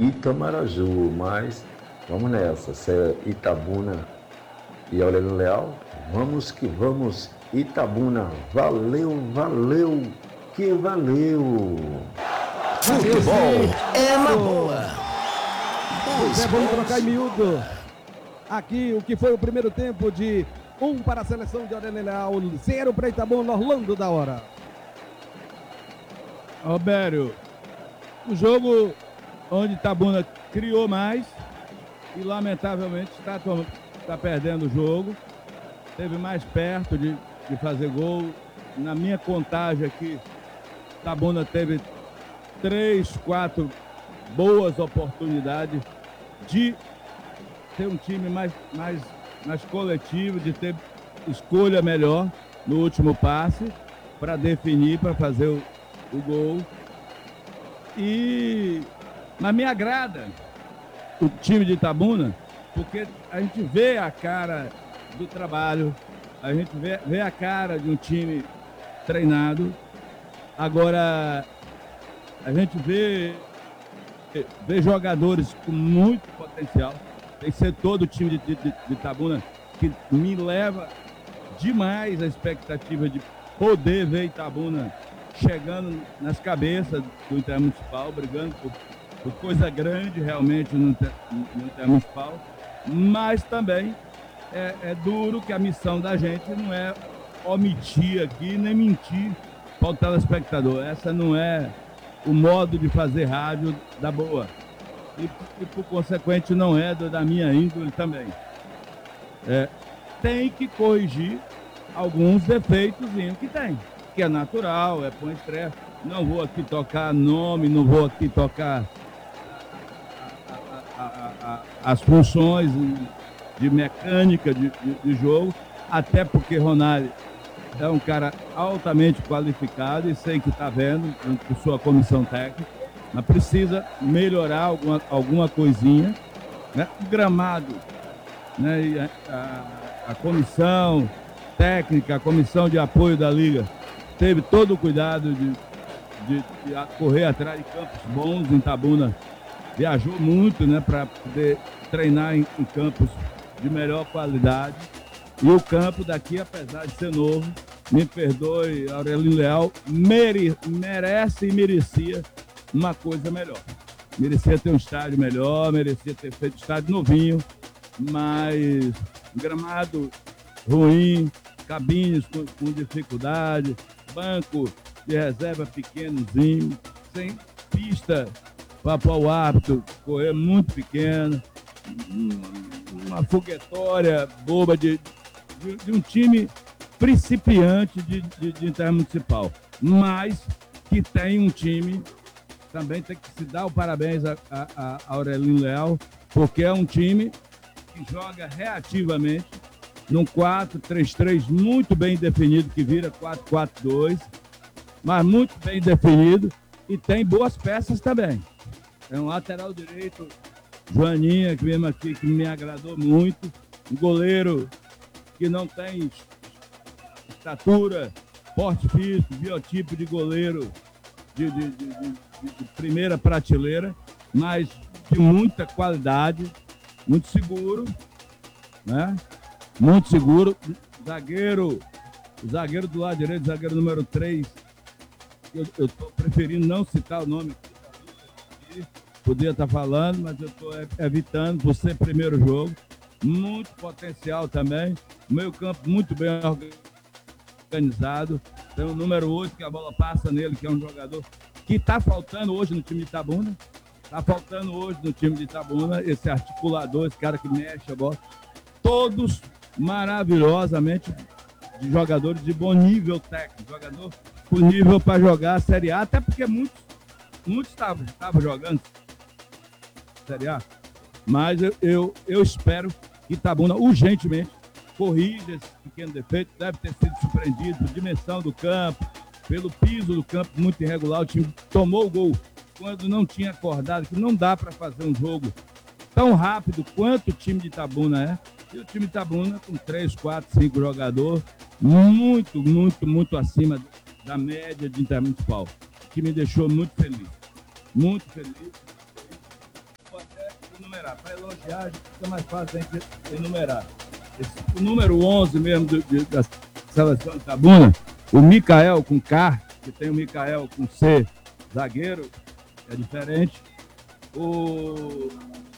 Itamaraju, mas vamos nessa. Se é Itabuna e Aurélio Leal, vamos que vamos, Itabuna. Valeu, valeu, que valeu! Futebol é uma boa. Vamos trocar em miúdo. Aqui o que foi o primeiro tempo de 1 para a seleção de Aurélio Leal, 0 para Itabuna, Orlando da hora. Roberto, o jogo onde Itabuna criou mais e lamentavelmente está perdendo o jogo. Teve mais perto de fazer gol. Na minha contagem aqui, Itabuna teve 3, 4 boas oportunidades de ter um time mais coletivo, de ter escolha melhor no último passe para definir, para fazer o gol. Mas me agrada o time de Itabuna, porque a gente vê a cara do trabalho, a gente vê a cara de um time treinado. Agora, a gente vê jogadores com muito potencial. Tem que ser todo o time de Itabuna que me leva demais a expectativa de poder ver Itabuna chegando nas cabeças do Intermunicipal, brigando por coisa grande realmente no Intermunicipal. Mas também é duro que a missão da gente não é omitir aqui, nem mentir para o telespectador. Essa não é o modo de fazer rádio da boa. E por consequente, não é da minha índole também. Tem que corrigir alguns defeitos que tem, que é natural, é por estresse. Não vou aqui tocar nome, não vou aqui tocar as funções de mecânica de jogo, até porque Ronaldo é um cara altamente qualificado e sei que está vendo com sua comissão técnica, mas precisa melhorar alguma coisinha, né? O gramado, né? E a comissão técnica, a comissão de apoio da Liga teve todo o cuidado de correr atrás de campos bons. Em Itabuna viajou muito, né, para poder treinar em campos de melhor qualidade. E o campo daqui, apesar de ser novo, me perdoe, Aurélio Leal, merece e merecia uma coisa melhor. Merecia ter um estádio melhor, merecia ter feito estádio novinho, mas gramado ruim, cabines com dificuldade, banco de reserva pequenozinho, sem pista para o árbitro correr muito pequeno, uma foguetória boba de um time principiante de Intermunicipal, mas que tem um time. Também tem que se dar o parabéns a Aurélio Leal, porque é um time que joga reativamente num 4-3-3 muito bem definido, que vira 4-4-2, mas muito bem definido, e tem boas peças também. É um lateral direito, Joaninha, que mesmo aqui, que me agradou muito, um goleiro que não tem estatura, porte físico, biotipo de goleiro de primeira prateleira, mas de muita qualidade, muito seguro, né? Muito seguro. Zagueiro do lado direito, zagueiro número 3. Eu estou preferindo não citar o nome aqui, podia estar falando, mas eu estou evitando por ser primeiro jogo. Muito potencial também. Meio campo muito bem organizado. Tem o número 8, que a bola passa nele, que é um jogador que está faltando hoje no time de Itabuna. Está faltando hoje no time de Itabuna esse articulador, esse cara que mexe a bola. Todos maravilhosamente de jogadores de bom nível técnico, jogador com nível para jogar a Série A, até porque muitos estavam jogando Série A. Mas eu espero que Itabuna urgentemente corrija esse pequeno defeito. Deve ter sido surpreendido por dimensão do campo, pelo piso do campo muito irregular. O time tomou o gol quando não tinha acordado, que não dá para fazer um jogo tão rápido quanto o time de Itabuna é. E o time de Itabuna com 3, 4, 5 jogadores, muito acima da média de Intermunicipal, que me deixou muito feliz. Muito feliz. vou até enumerar. Para elogiar, fica mais fácil a gente enumerar. O número 11 mesmo da seleção de Itabuna, o Mikael com K, que tem o Mikael com C, zagueiro, é diferente. O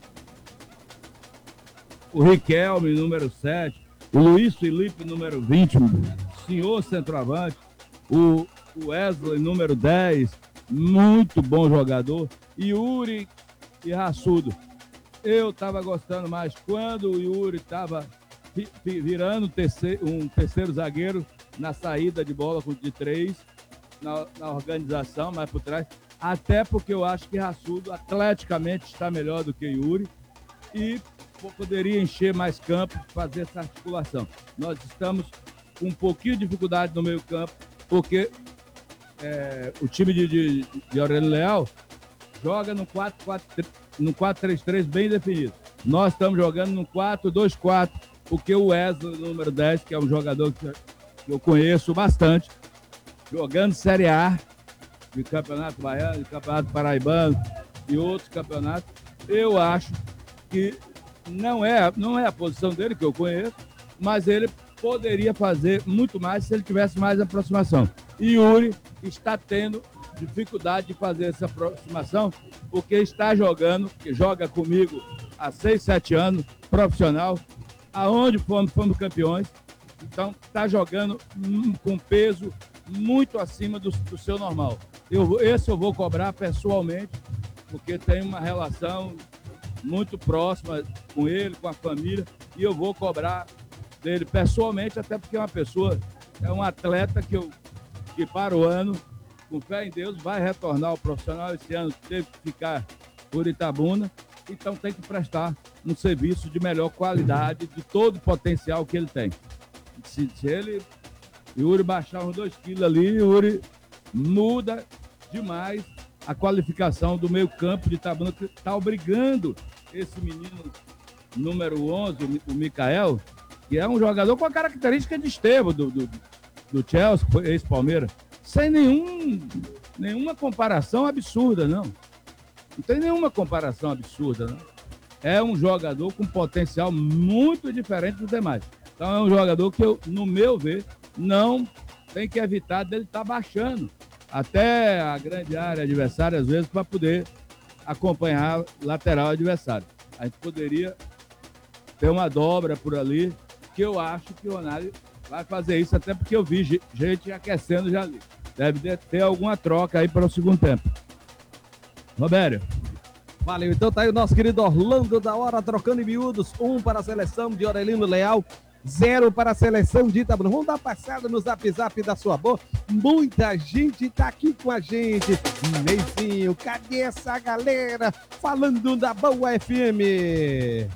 Riquelme, número 7. O Luiz Felipe, número 20, senhor centroavante. O Wesley, número 10, muito bom jogador. E Yuri e Rassudo. Eu estava gostando mais quando o Yuri estava virando um terceiro zagueiro na saída de bola de 3, na organização, mais por trás. Até porque eu acho que Rassudo atleticamente está melhor do que Yuri e poderia encher mais campo, fazer essa articulação. Nós estamos com um pouquinho de dificuldade no meio campo, porque o time de Aurélio Leal joga no 4-3-3 bem definido. Nós estamos jogando no 4-2-4, porque o Wesley, número 10, que é um jogador que eu conheço bastante, jogando Série A, de Campeonato Baiano, de Campeonato Paraibano e outros campeonatos, eu acho que não é a posição dele, que eu conheço, mas ele poderia fazer muito mais se ele tivesse mais aproximação. E Yuri está tendo dificuldade de fazer essa aproximação, porque está jogando, que joga comigo há 6, 7 anos, profissional, aonde fomos campeões, então está jogando com peso muito acima do seu normal. Esse eu vou cobrar pessoalmente, porque tem uma relação muito próxima com ele, com a família, e eu vou cobrar dele pessoalmente, até porque é um atleta que para o ano, com fé em Deus, vai retornar ao profissional. Esse ano teve que ficar por Itabuna, então tem que prestar um serviço de melhor qualidade, de todo o potencial que ele tem. Se Yuri baixar uns 2 quilos ali, Yuri muda demais a qualificação do meio campo de Itabuna, que está obrigando esse menino número 11, o Mikael, que é um jogador com a característica de Estevo do Chelsea, ex-Palmeiras, sem nenhuma comparação absurda, não. Não tem nenhuma comparação absurda, não. É um jogador com potencial muito diferente dos demais. Então é um jogador que no meu ver, não tem que evitar dele estar baixando até a grande área adversária, às vezes, para poder acompanhar o lateral adversário. A gente poderia ter uma dobra por ali, que eu acho que o Ronaldo vai fazer isso, até porque eu vi gente aquecendo já ali. Deve ter alguma troca aí para o segundo tempo. Robério. Valeu, então tá aí o nosso querido Orlando da Hora, trocando em miúdos, 1 para a seleção de Aurelino Leal, 0 para a seleção de Itabuna. Vamos dar passada no Zap da sua boa. Muita gente tá aqui com a gente. Neizinho, cadê essa galera falando da Boa FM?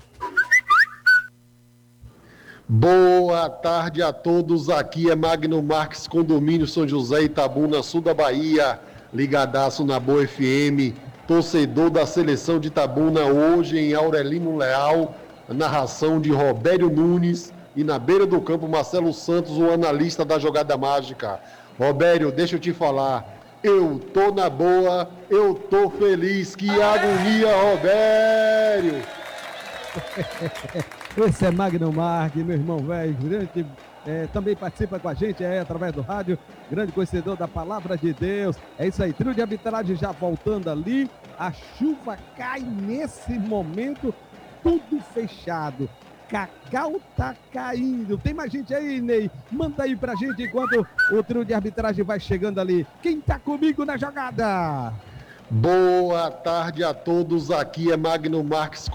Boa tarde a todos, aqui é Magno Marques, Condomínio São José, Itabuna, sul da Bahia, ligadaço na Boa FM, torcedor da seleção de Itabuna, hoje em Aurelino Leal, narração de Robério Nunes e na beira do campo Marcelo Santos, o analista da jogada mágica. Robério, deixa eu te falar, eu tô na boa, eu tô feliz, que agonia, Robério! Esse é Magno Marques, meu irmão velho, grande, também participa com a gente através do rádio, grande conhecedor da palavra de Deus. É isso aí, trio de arbitragem já voltando ali, a chuva cai nesse momento, tudo fechado, Cacau tá caindo. Tem mais gente aí, Ney? Manda aí pra gente enquanto o trio de arbitragem vai chegando ali. Quem tá comigo na jogada? Boa tarde a todos, aqui é Magno Marques.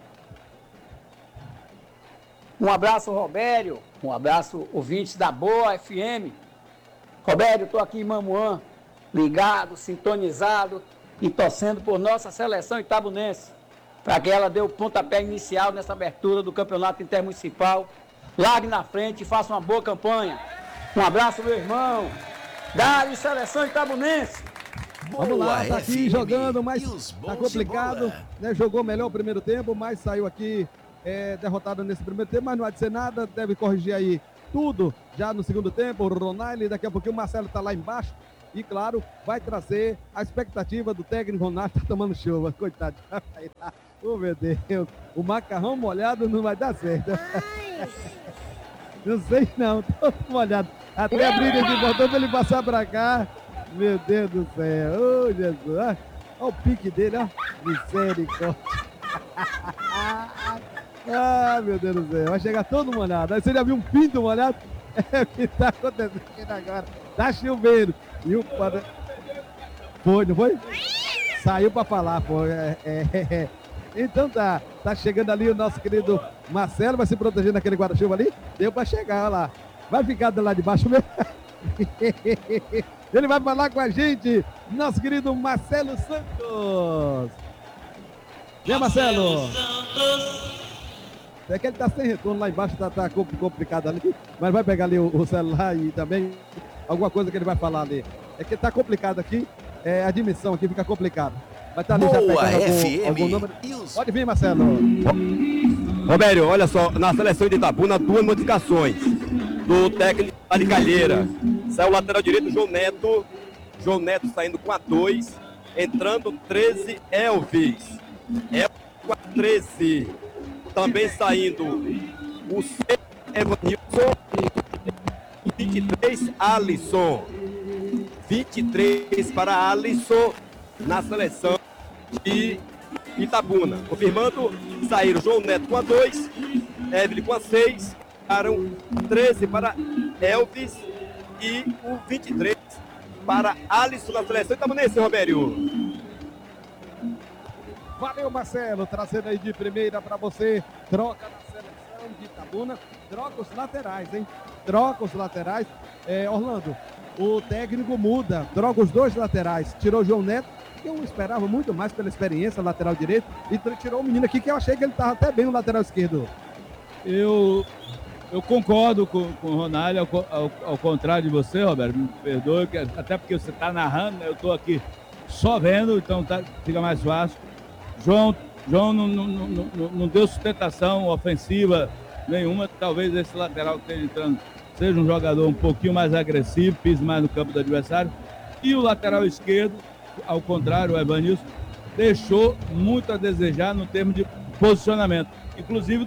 Um abraço, Robério. Um abraço, ouvintes da Boa FM. Robério, estou aqui em Mamuã, ligado, sintonizado e torcendo por nossa seleção itabunense, para que ela dê o pontapé inicial nessa abertura do Campeonato Intermunicipal. Largue na frente e faça uma boa campanha. Um abraço, meu irmão. Dá-lhe seleção itabunense. Vamos lá, tá aqui jogando, mas tá complicado, né? Jogou melhor o primeiro tempo, mas saiu aqui derrotado nesse primeiro tempo, mas não há de ser nada, deve corrigir aí tudo já no segundo tempo. O Ronaldo, daqui a pouquinho o Marcelo tá lá embaixo, e, claro, vai trazer a expectativa do técnico Ronaldo. Tá tomando chuva, coitado. Oh, meu Deus, o macarrão molhado não vai dar certo. Não sei não, todo molhado. Até a briga que botou pra ele passar pra cá. Meu Deus do céu, oh Jesus. Olha o pique dele, ó. Misericórdia. Ah, meu Deus do céu, vai chegar todo molhado. Aí você já viu um pinto molhado? É o que tá acontecendo agora. Tá chovendo. E o padre... Foi, não foi? Saiu pra falar, pô. Então tá chegando ali o nosso querido Marcelo, vai se proteger naquele guarda-chuva ali. Deu pra chegar, olha lá. Vai ficar do lado de baixo mesmo. Ele vai falar com a gente, nosso querido Marcelo Santos. Vem, Marcelo. É que ele tá sem retorno lá embaixo, tá complicado ali. Mas vai pegar ali o celular e também alguma coisa que ele vai falar ali. É que tá complicado aqui, a admissão aqui fica complicada. Vai estar ali já pegando algum número. Pode vir, Marcelo. Robério, olha só, na seleção de Itabuna, 2 modificações do técnico de Calheira. Saiu o lateral direito, João Neto saindo com a 2, entrando 13, Elvis com a 13. Também saindo o 6, Evanilson, 23, Alisson. 23 para Alisson na seleção de Itabuna. Confirmando, saíram João Neto com a 2, Evelyn com a 6, ficaram 13 para Elvis e o 23 para Alisson na seleção itamunense, Robério. Valeu, Marcelo, trazendo aí de primeira para você. Troca na seleção de Itabuna, troca os laterais, hein? Troca os laterais. Orlando, o técnico muda, troca os 2 laterais. Tirou o João Neto, que eu esperava muito mais pela experiência, lateral direito, e tirou o menino aqui que eu achei que ele estava até bem no lateral esquerdo. Eu concordo com o Ronaldo, ao contrário de você, Roberto, me perdoe, até porque você está narrando, né? Eu estou aqui só vendo, então fica mais fácil. João não deu sustentação ofensiva nenhuma, talvez esse lateral que esteja entrando seja um jogador um pouquinho mais agressivo, pise mais no campo do adversário, e o lateral esquerdo, ao contrário, o Evanilson, deixou muito a desejar no termo de posicionamento, inclusive